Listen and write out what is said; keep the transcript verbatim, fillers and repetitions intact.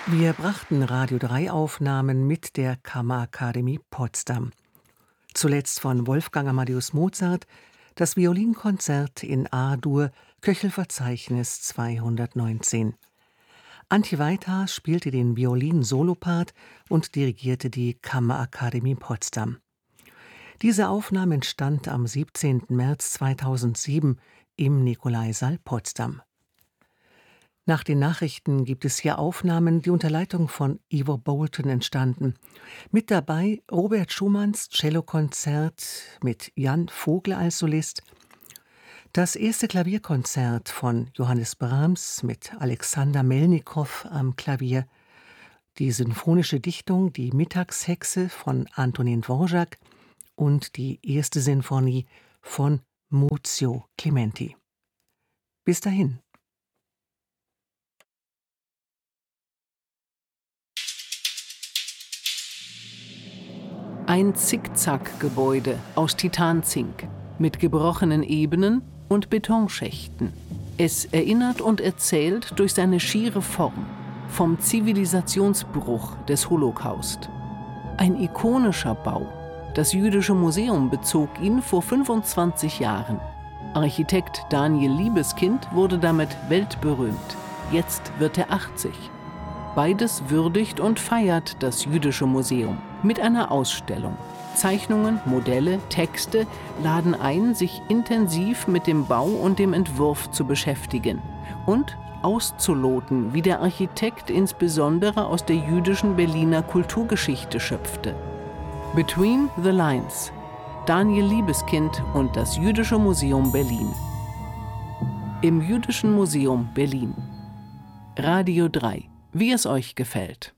Wir brachten Radio drei Aufnahmen mit der Kammerakademie Potsdam. Zuletzt von Wolfgang Amadeus Mozart das Violinkonzert in A-Dur, Köchelverzeichnis zweihundertneunzehn. Antje Weithaar spielte den Violin-Solopart und dirigierte die Kammerakademie Potsdam. Diese Aufnahme entstand am siebzehnten März zweitausendsieben im Nikolaisaal Potsdam. Nach den Nachrichten gibt es hier Aufnahmen, die unter Leitung von Ivo Bolton entstanden. Mit dabei Robert Schumanns Cellokonzert mit Jan Vogler als Solist, das erste Klavierkonzert von Johannes Brahms mit Alexander Melnikow am Klavier, die sinfonische Dichtung Die Mittagshexe von Antonin Dvorak und die erste Sinfonie von Muzio Clementi. Bis dahin. Ein Zickzack-Gebäude aus Titanzink mit gebrochenen Ebenen und Betonschächten. Es erinnert und erzählt durch seine schiere Form vom Zivilisationsbruch des Holocaust. Ein ikonischer Bau. Das Jüdische Museum bezog ihn vor fünfundzwanzig Jahren. Architekt Daniel Liebeskind wurde damit weltberühmt. Jetzt wird er achtzig. Beides würdigt und feiert das Jüdische Museum mit einer Ausstellung. Zeichnungen, Modelle, Texte laden ein, sich intensiv mit dem Bau und dem Entwurf zu beschäftigen und auszuloten, wie der Architekt insbesondere aus der jüdischen Berliner Kulturgeschichte schöpfte. Between the Lines. Daniel Liebeskind und das Jüdische Museum Berlin. Im Jüdischen Museum Berlin. Radio drei. Wie es euch gefällt.